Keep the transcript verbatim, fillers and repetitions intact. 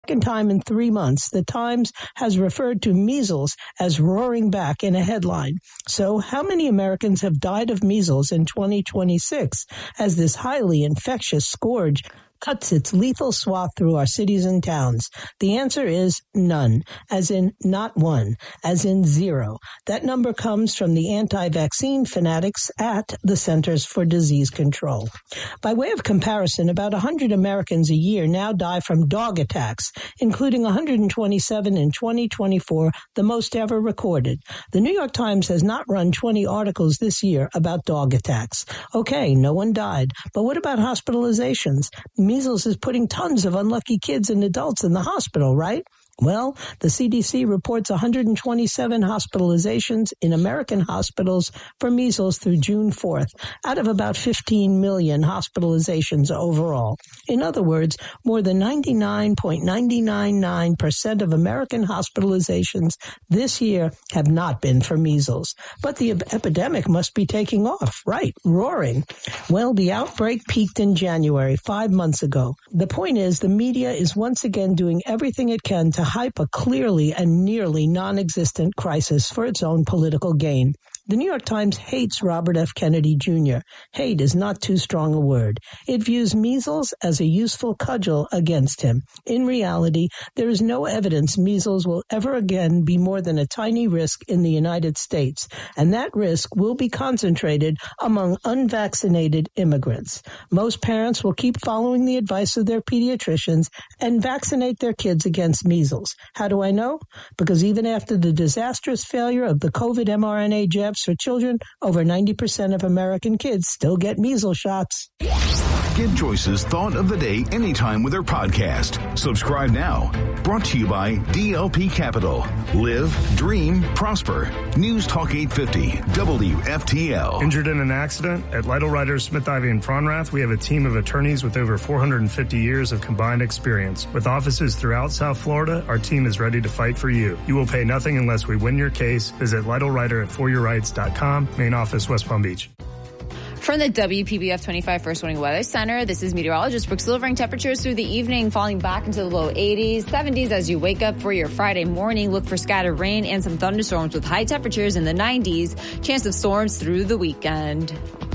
second time in three months, the Times has referred to measles as roaring back in a headline. So how many Americans have died of measles in twenty twenty-six as this highly infectious scourge cuts its lethal swath through our cities and towns? The answer is none, as in not one, as in zero. That number comes from the anti-vaccine fanatics at the Centers for Disease Control. By way of comparison, about one hundred Americans a year now die from dog attacks, including one hundred twenty-seven in twenty twenty-four, the most ever recorded. The New York Times has not run twenty articles this year about dog attacks. Okay, no one died, but what about hospitalizations? Measles is putting tons of unlucky kids and adults in the hospital, right? Well, the C D C reports one hundred twenty-seven hospitalizations in American hospitals for measles through June fourth, out of about fifteen million hospitalizations overall. In other words, more than ninety-nine point nine nine nine percent of American hospitalizations this year have not been for measles. But the ep- epidemic must be taking off, right? Roaring. Well, the outbreak peaked in January, five months ago. The point is, the media is once again doing everything it can to hype a clearly and nearly non-existent crisis for its own political gain. The New York Times hates Robert F. Kennedy Junior Hate is not too strong a word. It views measles as a useful cudgel against him. In reality, there is no evidence measles will ever again be more than a tiny risk in the United States, and that risk will be concentrated among unvaccinated immigrants. Most parents will keep following the advice of their pediatricians and vaccinate their kids against measles. How do I know? Because even after the disastrous failure of the COVID mRNA jabs for children, over ninety percent of American kids still get measles shots. Get Joyce's Thought of the Day anytime with her podcast. Subscribe now. Brought to you by D L P Capital. Live, dream, prosper. News Talk eight fifty, W F T L. Injured in an accident? At Lytle Writers, Smith, Ivey, and Fronrath, we have a team of attorneys with over four hundred fifty years of combined experience. With offices throughout South Florida, our team is ready to fight for you. You will pay nothing unless we win your case. Visit Lytle Writer at for your rights dot com. Main office, West Palm Beach. From the W P B F twenty-five First Warning Weather Center, this is meteorologist Brooke Silvering. Temperatures through the evening falling back into the low eighties, seventies as you wake up for your Friday morning. Look for scattered rain and some thunderstorms with high temperatures in the nineties. Chance of storms through the weekend.